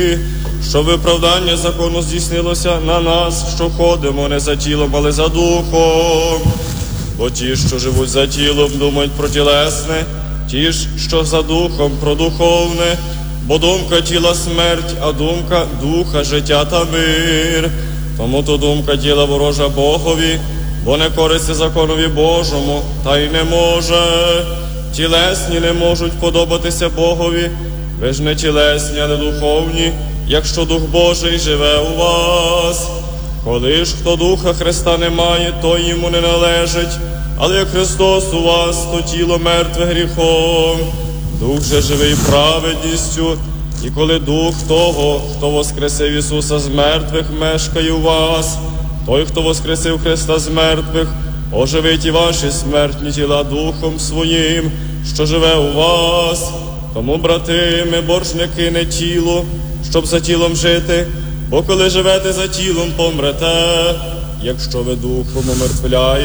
щоб виправдання закону здійснилося на нас, що ходимо не за тілом, але за духом. Бо ті, що живуть за тілом, думають про тілесне, ті ж, що за духом, про духовне. Бо думка тіла смерть, а думка духа життя та мир. Тому то думка тіла ворожа Богові, бо не користи законові Божому, та й не може. Тілесні не можуть подобатися Богові, ви ж не тілесні, але духовні, якщо Дух Божий живе у вас. Коли ж хто Духа Христа не має, то йому не належить, але як Христос у вас, то тіло мертве гріхом, Дух же живий праведністю. І коли Дух того, хто воскресив Ісуса з мертвих, мешкає у вас, той, хто воскресив Христа з мертвих, оживить і ваші смертні тіла Духом Своїм, що живе у вас. Тому, брати, ми боржники не тілу, щоб за тілом жити, бо коли живете за тілом, помрете, якщо ви Духом умертвляєте.